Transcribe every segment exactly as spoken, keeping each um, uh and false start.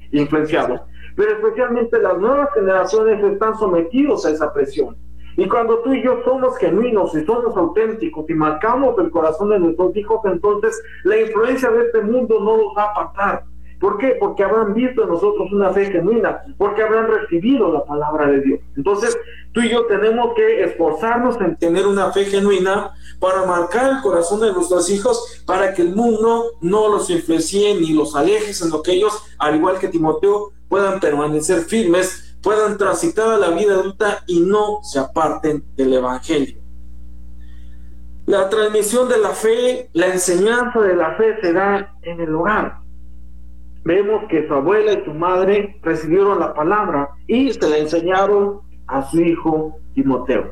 influenciados. Pero especialmente las nuevas generaciones están sometidos a esa presión. Y cuando tú y yo somos genuinos y somos auténticos y marcamos el corazón de nuestros hijos, entonces la influencia de este mundo no los va a apartar. ¿Por qué? Porque habrán visto en nosotros una fe genuina, porque habrán recibido la palabra de Dios. Entonces, tú y yo tenemos que esforzarnos en tener una fe genuina para marcar el corazón de nuestros hijos, para que el mundo no los influencie ni los aleje, sino que ellos, al igual que Timoteo, puedan permanecer firmes, puedan transitar a la vida adulta y no se aparten del Evangelio. La transmisión de la fe, la enseñanza de la fe se da en el hogar. Vemos que su abuela y su madre recibieron la palabra y se la enseñaron a su hijo Timoteo.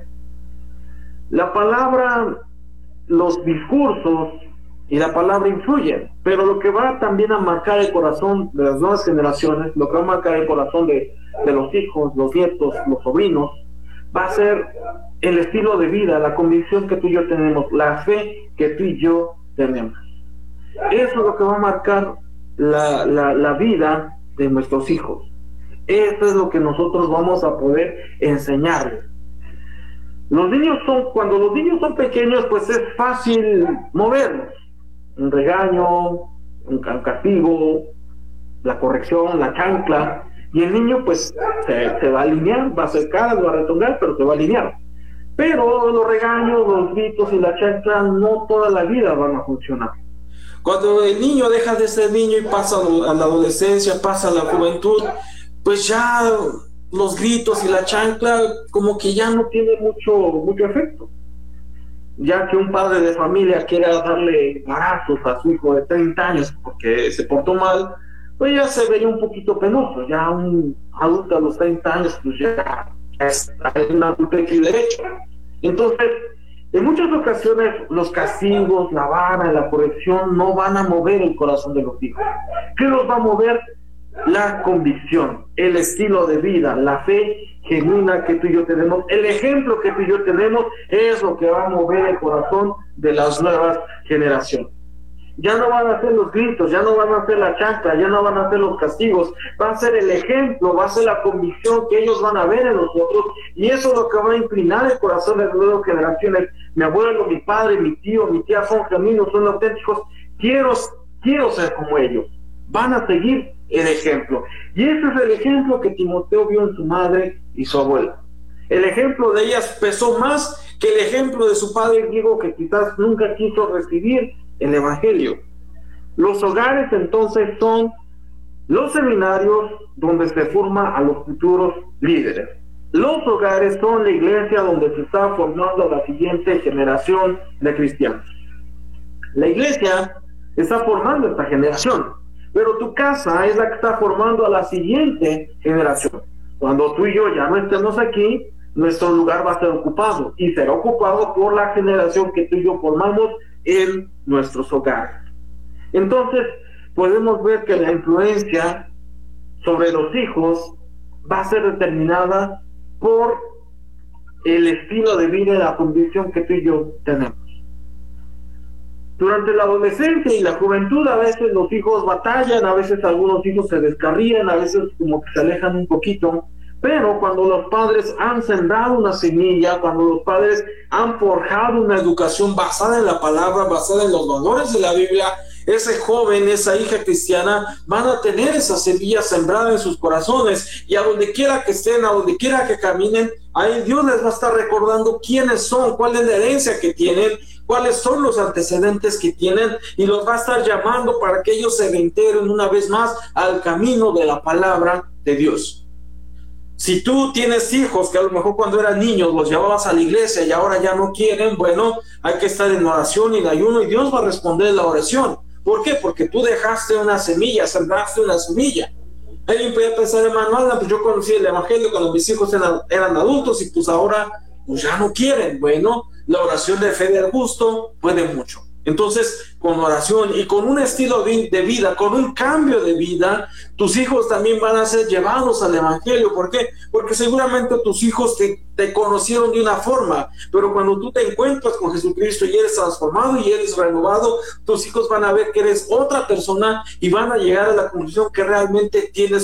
La palabra, los discursos y la palabra influyen, pero lo que va también a marcar el corazón de las nuevas generaciones, lo que va a marcar el corazón de, de los hijos, los nietos, los sobrinos, va a ser el estilo de vida, la convicción que tú y yo tenemos, la fe que tú y yo tenemos. Eso es lo que va a marcar La, la, la vida de nuestros hijos. Esto es lo que nosotros vamos a poder enseñarles. Los niños son, cuando los niños son pequeños, pues es fácil moverlos. Un regaño, un castigo, la corrección, la chancla, y el niño pues se, se va a alinear, va a hacer caras, va a retongar, pero se va a alinear. Pero los regaños, los gritos y la chancla no toda la vida van a funcionar. Cuando el niño deja de ser niño y pasa a la adolescencia, pasa a la juventud, pues ya los gritos y la chancla como que ya no tiene mucho, mucho efecto. Ya que un padre de familia quiera darle barazos a su hijo de treinta años porque se portó mal, pues ya se vería un poquito penoso. Ya un adulto a los treinta años, pues ya es un adulto de derecho. Entonces, en muchas ocasiones los castigos, la vara, la corrección no van a mover el corazón de los hijos. ¿Qué los va a mover? La convicción, el estilo de vida, la fe genuina que tú y yo tenemos, el ejemplo que tú y yo tenemos es lo que va a mover el corazón de las nuevas generaciones. Ya no van a ser los gritos, ya no van a ser la chancla, ya no van a ser los castigos, va a ser el ejemplo, va a ser la convicción que ellos van a ver en nosotros, y eso es lo que va a inclinar el corazón de las nuevas generaciones. Mi abuelo, mi padre, mi tío, mi tía son genuinos, son auténticos, quiero, quiero ser como ellos. Van a seguir el ejemplo, y ese es el ejemplo que Timoteo vio en su madre y su abuela. El ejemplo de ellas pesó más que el ejemplo de su padre griego, que quizás nunca quiso recibir el Evangelio. Los hogares entonces son los seminarios donde se forma a los futuros líderes. Los hogares son la iglesia donde se está formando la siguiente generación de cristianos. La iglesia está formando esta generación, pero tu casa es la que está formando a la siguiente generación. Cuando tú y yo ya no estemos aquí, nuestro lugar va a ser ocupado, y será ocupado por la generación que tú y yo formamos en nuestros hogares. Entonces podemos ver que la influencia sobre los hijos va a ser determinada por el estilo de vida y la condición que tú y yo tenemos. Durante la adolescencia y la juventud a veces los hijos batallan, a veces algunos hijos se descarrían, a veces como que se alejan un poquito. Pero cuando los padres han sembrado una semilla, cuando los padres han forjado una educación basada en la palabra, basada en los valores de la Biblia, ese joven, esa hija cristiana, van a tener esa semilla sembrada en sus corazones, y a donde quiera que estén, a donde quiera que caminen, ahí Dios les va a estar recordando quiénes son, cuál es la herencia que tienen, cuáles son los antecedentes que tienen, y los va a estar llamando para que ellos se reintegren una vez más al camino de la palabra de Dios. Si tú tienes hijos que a lo mejor cuando eran niños los llevabas a la iglesia y ahora ya no quieren, bueno, hay que estar en oración y en ayuno, y Dios va a responder la oración. ¿Por qué? Porque tú dejaste una semilla, sembraste una semilla. Alguien podría pensar, hermano, Alan, pues yo conocí el evangelio cuando mis hijos eran, eran adultos y pues ahora pues ya no quieren. Bueno, la oración de fe del justo puede mucho. Entonces, con oración y con un estilo de vida, con un cambio de vida, tus hijos también van a ser llevados al evangelio. ¿Por qué? Porque seguramente tus hijos te, te conocieron de una forma, pero cuando tú te encuentras con Jesucristo y eres transformado y eres renovado, tus hijos van a ver que eres otra persona y van a llegar a la conclusión que realmente tienes